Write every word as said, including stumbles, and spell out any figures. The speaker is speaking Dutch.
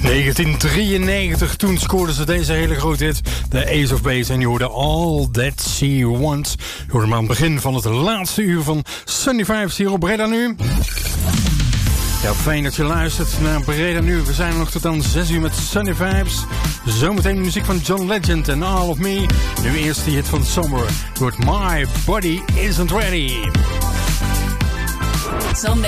negentien drieënnegentig, toen scoorden ze deze hele grote hit, de Ace of Base. En je hoorde All That She Wants. Je hoorde maar aan het begin van het laatste uur van Sunny Vibes hier op Breda Nu. Ja, fijn dat je luistert naar Breda Nu. We zijn er nog tot aan zes uur met Sunny Vibes. Zometeen de muziek van John Legend en All of Me. Nu eerst de hit van Summer. Je hoort My Body Isn't Ready. Sunday.